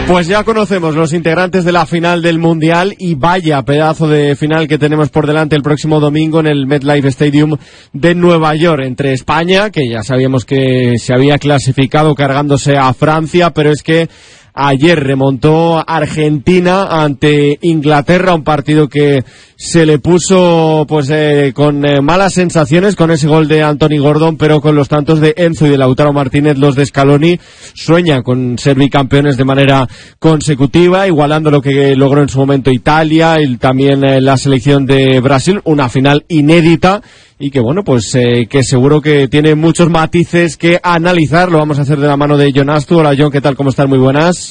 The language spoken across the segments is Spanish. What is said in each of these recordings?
Pues ya conocemos los integrantes de la final del Mundial y vaya pedazo de final que tenemos por delante el próximo domingo en el MetLife Stadium de Nueva York, entre España, que ya sabíamos que se había clasificado cargándose a Francia, pero es que ayer remontó Argentina ante Inglaterra, un partido que se le puso pues con malas sensaciones con ese gol de Anthony Gordon, pero con los tantos de Enzo y de Lautaro Martínez, los de Scaloni sueñan con ser bicampeones de manera consecutiva, igualando lo que logró en su momento Italia y también la selección de Brasil, una final inédita y que bueno, pues que seguro que tiene muchos matices que analizar. Lo vamos a hacer de la mano de Jon Astu. Hola Jon, ¿qué tal? ¿Cómo estás? Muy buenas.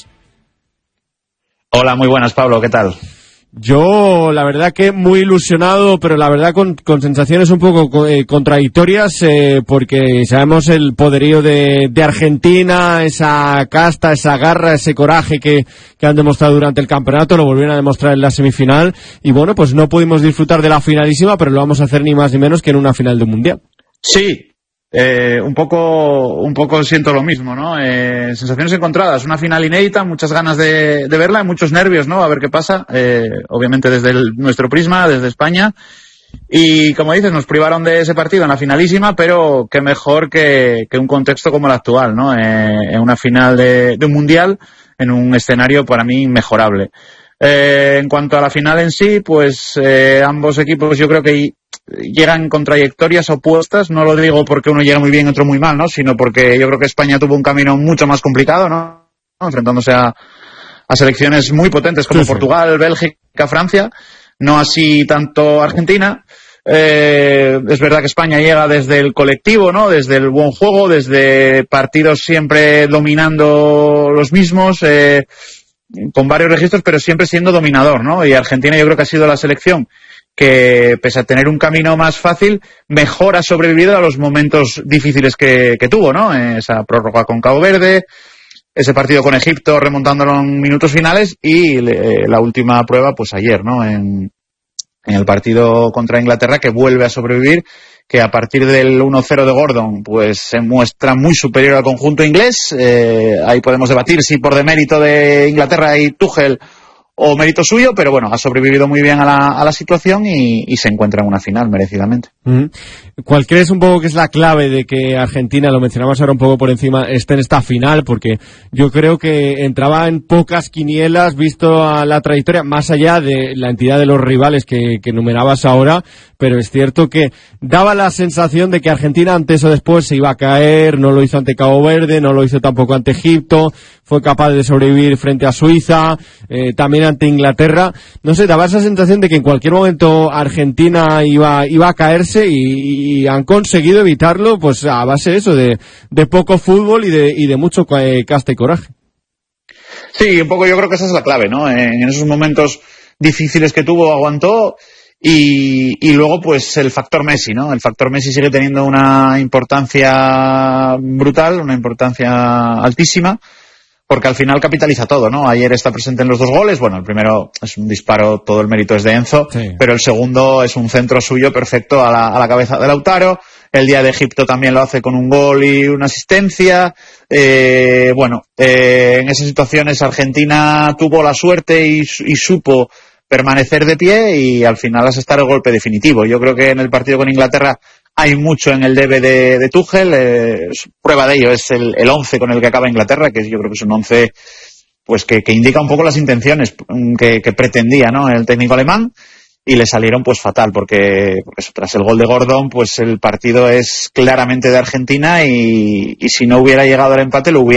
Hola, muy buenas, Pablo, ¿qué tal? Yo, la verdad que muy ilusionado, pero la verdad con sensaciones un poco contradictorias, porque sabemos el poderío de Argentina, esa casta, esa garra, ese coraje que han demostrado durante el campeonato, lo volvieron a demostrar en la semifinal, y bueno, pues no pudimos disfrutar de la finalísima, pero lo vamos a hacer ni más ni menos que en una final de un mundial. Sí. Un poco siento lo mismo, ¿no? Sensaciones encontradas, una final inédita, muchas ganas de verla y muchos nervios, ¿no? A ver qué pasa, obviamente desde nuestro prisma, desde España, y como dices, nos privaron de ese partido en la finalísima, pero qué mejor que un contexto como el actual, ¿no? En una final de un mundial, en un escenario para mí inmejorable. En cuanto a la final en sí, pues ambos equipos yo creo que llegan con trayectorias opuestas, no lo digo porque uno llega muy bien y otro muy mal, ¿no? Sino porque yo creo que España tuvo un camino mucho más complicado, ¿no? Enfrentándose a selecciones muy potentes como Portugal, Bélgica, Francia, no así tanto Argentina. Es verdad que España llega desde el colectivo, ¿no? Desde el buen juego, desde partidos siempre dominando los mismos, con varios registros, pero siempre siendo dominador, ¿no? Y Argentina yo creo que ha sido la selección que, pese a tener un camino más fácil, mejor ha sobrevivido a los momentos difíciles que tuvo, ¿no? Esa prórroga con Cabo Verde, ese partido con Egipto remontándolo en minutos finales y la última prueba, pues ayer, ¿no? En el partido contra Inglaterra, que vuelve a sobrevivir, que a partir del 1-0 de Gordon, pues se muestra muy superior al conjunto inglés. Ahí podemos debatir si por demérito de Inglaterra y Tuchel o mérito suyo, pero bueno, ha sobrevivido muy bien a la situación y se encuentra en una final merecidamente. ¿Cuál crees un poco que es la clave de que Argentina, lo mencionamos ahora un poco por encima, esté en esta final? Porque yo creo que entraba en pocas quinielas visto a la trayectoria, más allá de la entidad de los rivales que enumerabas ahora, pero es cierto que daba la sensación de que Argentina antes o después se iba a caer, no lo hizo ante Cabo Verde, no lo hizo tampoco ante Egipto, fue capaz de sobrevivir frente a Suiza, también ante Inglaterra. No sé, daba esa sensación de que en cualquier momento Argentina iba a caerse y han conseguido evitarlo pues a base de eso, de poco fútbol y de mucho casta y coraje. Sí, un poco yo creo que esa es la clave, ¿no? En esos momentos difíciles que tuvo, aguantó. Y luego pues el factor Messi, ¿no? El factor Messi sigue teniendo una importancia brutal, una importancia altísima, porque al final capitaliza todo, ¿no? Ayer está presente en los dos goles. Bueno, el primero es un disparo, todo el mérito es de Enzo, sí, pero el segundo es un centro suyo perfecto a la cabeza de Lautaro. El día de Egipto también lo hace con un gol y una asistencia. En esas situaciones Argentina tuvo la suerte y supo permanecer de pie y al final asestar el golpe definitivo. Yo creo que en el partido con Inglaterra hay mucho en el debe de Tuchel. Prueba de ello es el 11 con el que acaba Inglaterra, que yo creo que es un 11 pues que indica un poco las intenciones que pretendía, ¿no?, el técnico alemán, y le salieron pues fatal, porque tras el gol de Gordon pues el partido es claramente de Argentina y si no hubiera llegado al empate y luego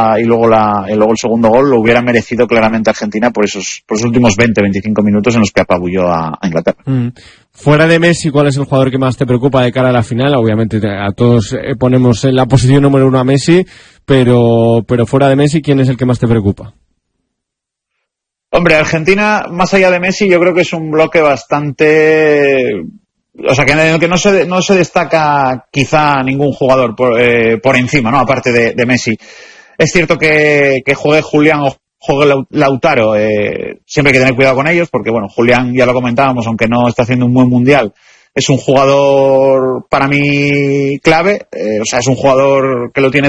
el segundo gol lo hubiera merecido claramente Argentina por esos últimos 20-25 minutos en los que apabulló a Inglaterra. Fuera de Messi, ¿cuál es el jugador que más te preocupa de cara a la final? Obviamente a todos ponemos en la posición número 1 a Messi, pero fuera de Messi, ¿quién es el que más te preocupa? Hombre, Argentina, más allá de Messi, yo creo que es un bloque bastante... O sea, que no se destaca quizá ningún jugador por encima, ¿no?, aparte de Messi. Es cierto que juegue Julián o juegue Lautaro, siempre hay que tener cuidado con ellos, porque bueno, Julián, ya lo comentábamos, aunque no está haciendo un buen mundial, es un jugador para mí clave, es un jugador que lo tiene